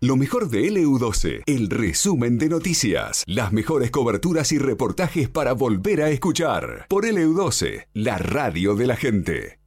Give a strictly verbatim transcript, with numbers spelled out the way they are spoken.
Lo mejor de L U doce, el resumen de noticias, las mejores coberturas y reportajes para volver a escuchar. Por L U doce, la radio de la gente.